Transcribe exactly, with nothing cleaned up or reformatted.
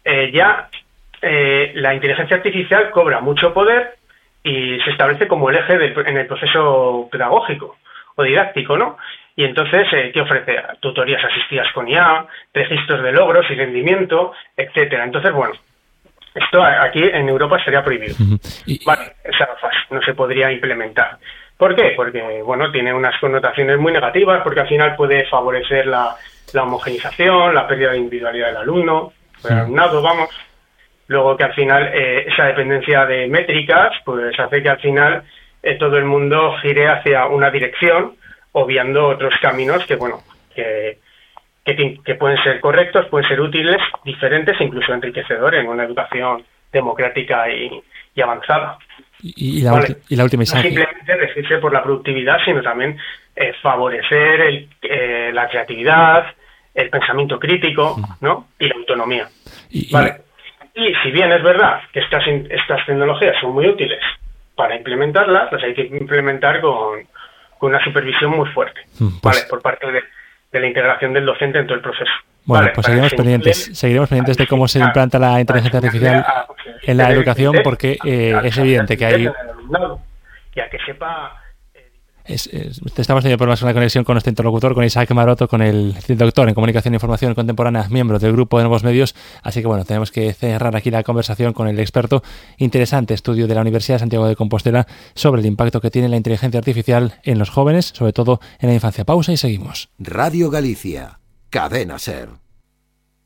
eh, ya eh, la inteligencia artificial cobra mucho poder y se establece como el eje del, en el proceso pedagógico o didáctico, ¿no? Y entonces, eh, ¿qué ofrece? Tutorías asistidas con I A, registros de logros y rendimiento, etcétera. Entonces, bueno, esto aquí en Europa sería prohibido. Uh-huh. y... Vale, esa fase no se podría implementar. ¿Por qué? Porque, bueno, tiene unas connotaciones muy negativas, porque al final puede favorecer la, la homogenización, la pérdida de individualidad del alumno, del alumnado, vamos. Luego que al final eh, esa dependencia de métricas, pues hace que al final eh, todo el mundo gire hacia una dirección, obviando otros caminos que, bueno, que, que, que pueden ser correctos, pueden ser útiles, diferentes e incluso enriquecedores en una educación democrática y, y avanzada. Y, y, la vale. ulti- y la última, Isaac. No simplemente regirse por la productividad, sino también eh, favorecer el, eh, la creatividad, el pensamiento crítico, ¿no? Y la autonomía. Y, vale. Y si bien es verdad que estas, estas tecnologías son muy útiles para implementarlas, las hay que implementar con, con una supervisión muy fuerte, pues, ¿vale? Por parte de, de la integración del docente en todo el proceso. Bueno, vale, pues seguiremos pendientes, seguiremos pendientes de cómo se implanta la inteligencia artificial en la educación, porque eh, es evidente que hay... Y a que sepa... Es, es, estamos teniendo problemas con la conexión con nuestro interlocutor, con Isaac Maroto, con el doctor en Comunicación e Información Contemporánea, miembro del Grupo de Nuevos Medios, así que bueno, tenemos que cerrar aquí la conversación con el experto. Interesante estudio de la Universidad de Santiago de Compostela sobre el impacto que tiene la inteligencia artificial en los jóvenes, sobre todo en la infancia. Pausa y seguimos. Radio Galicia, Cadena SER.